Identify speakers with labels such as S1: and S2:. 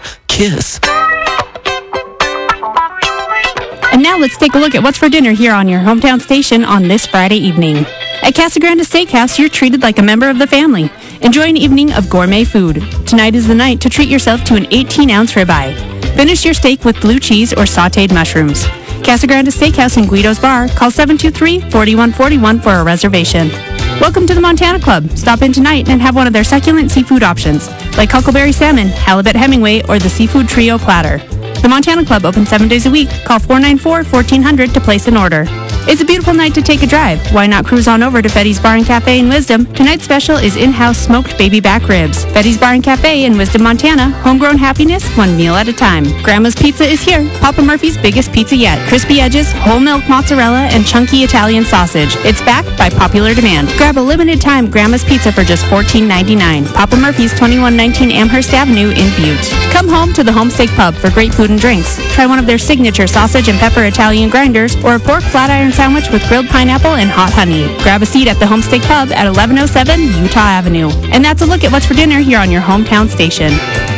S1: Kiss.
S2: And now let's take a look at what's for dinner here on your hometown station on this Friday evening. At Casa Grande Steakhouse, you're treated like a member of the family. Enjoy an evening of gourmet food. Tonight is the night to treat yourself to an 18-ounce ribeye. Finish your steak with blue cheese or sautéed mushrooms. Casa Grande Steakhouse in Guido's Bar. Call 723-4141 for a reservation. Welcome to the Montana Club. Stop in tonight and have one of their succulent seafood options, like huckleberry salmon, halibut Hemingway, or the seafood trio platter. The Montana Club opens 7 days a week. Call 494-1400 to place an order. It's a beautiful night to take a drive. Why not cruise on over to Fetty's Bar and Cafe in Wisdom? Tonight's special is in-house smoked baby back ribs. Fetty's Bar and Cafe in Wisdom, Montana. Homegrown happiness, one meal at a time. Grandma's Pizza is here. Papa Murphy's biggest pizza yet. Crispy edges, whole milk mozzarella, and chunky Italian sausage. It's backed by popular demand. Grab a limited time Grandma's Pizza for just $14.99. Papa Murphy's, 2119 Amherst Avenue in Butte. Come home to the Homesteak Pub for great food and drinks. Try one of their signature sausage and pepper Italian grinders or a pork flat iron sandwich with grilled pineapple and hot honey. Grab a seat at the Homesteak Pub at 1107 Utah Avenue. And that's a look at what's for dinner here on your hometown station.